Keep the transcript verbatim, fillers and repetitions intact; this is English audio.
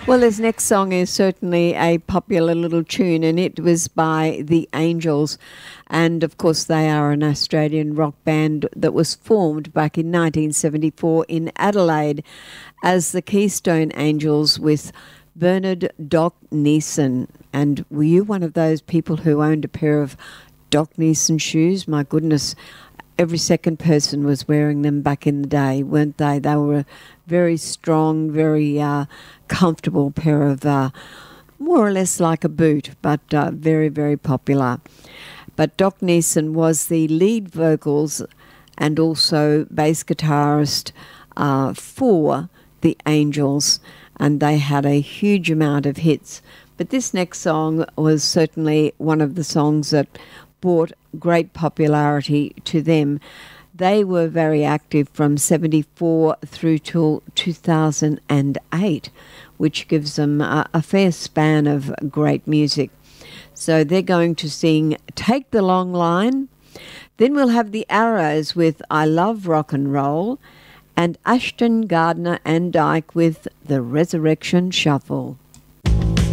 Well, this next song is certainly a popular little tune, and it was by The Angels. And, of course, they are an Australian rock band that was formed back in nineteen seventy-four in Adelaide as the Keystone Angels with Bernard Doc Neeson. And were you one of those people who owned a pair of Doc Neeson shoes? My goodness, every second person was wearing them back in the day, weren't they? They were a very strong, very uh, comfortable pair of, uh, more or less like a boot, but uh, very, very popular. But Doc Neeson was the lead vocals and also bass guitarist uh, for The Angels, and they had a huge amount of hits. But this next song was certainly one of the songs that brought great popularity to them. They were very active from seventy-four through till two thousand eight, which gives them a, a fair span of great music. So they're going to sing Take the Long Line. Then we'll have the Arrows with I Love Rock and Roll, and Ashton, Gardner and Dyke with The Resurrection Shuffle.